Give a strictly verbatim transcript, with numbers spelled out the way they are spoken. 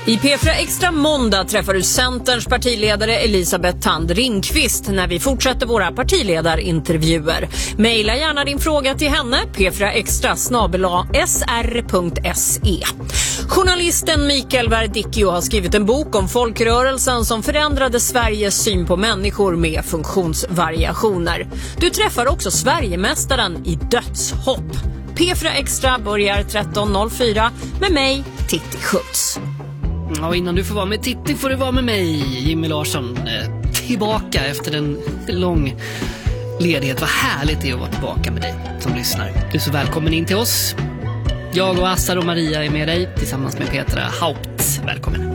I P fyra Extra måndag träffar du Centerns partiledare Elisabeth Thand Ringqvist när vi fortsätter våra partiledarintervjuer. Maila gärna din fråga till henne, p fyra extra snabel-a s r punkt s e. Journalisten Mikael Verdicchio har skrivit en bok om folkrörelsen som förändrade Sveriges syn på människor med funktionsvariationer. Du träffar också Sverigemästaren i dödshopp. P fyra Extra börjar tretton noll fyra med mig, Titti Schultz. Ja, innan du får vara med Titti får du vara med mig, Jimmy Larsson, eh, tillbaka efter en lång ledighet. Vad härligt det är att vara tillbaka med dig som lyssnar. Du är så välkommen in till oss. Jag och Assar och Maria är med dig tillsammans med Petra Haupt. Välkommen.